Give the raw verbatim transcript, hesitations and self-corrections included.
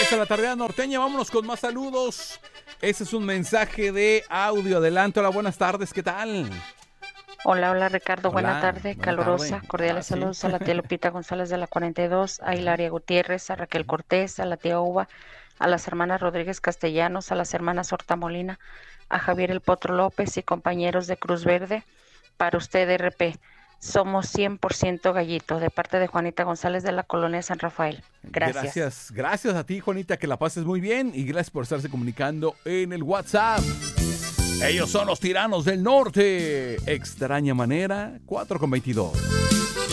Esta es la Tardía Norteña. Vámonos con más saludos. Ese es un mensaje de audio. Adelante, hola, buenas tardes, ¿qué tal? Hola, hola Ricardo, Hola, buena tarde, buena calurosa, tarde. cordiales Ah, sí. saludos a la tía Lupita González de la cuarenta y dos, a Hilaria Gutiérrez, a Raquel Cortés, a la tía Uva, a las hermanas Rodríguez Castellanos, a las hermanas Horta Molina, a Javier El Potro López y compañeros de Cruz Verde. Para usted, R P, somos cien por ciento gallito, de parte de Juanita González de la colonia San Rafael. Gracias. Gracias, gracias a ti, Juanita, que la pases muy bien y gracias por estarse comunicando en el WhatsApp. Ellos son los Tiranos del Norte. Extraña manera, cuatro con veintidós.